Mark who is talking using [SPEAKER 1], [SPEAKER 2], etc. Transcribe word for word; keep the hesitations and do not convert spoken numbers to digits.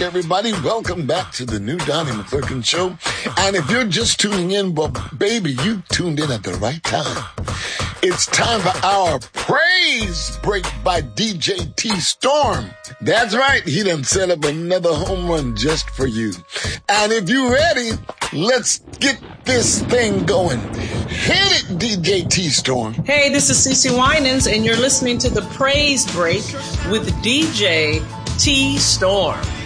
[SPEAKER 1] back, everybody. Welcome back to the new Donnie McClurkin Show. And if you're just tuning in, well, baby, you tuned in at the right time. It's time for our Praise Break by D J T-Storm. That's right. He done set up another home run just for you. And if you're ready, let's get this thing going. Hit it, D J T-Storm.
[SPEAKER 2] Hey, this is Cece Winans, and you're listening to the Praise Break with D J T-Storm.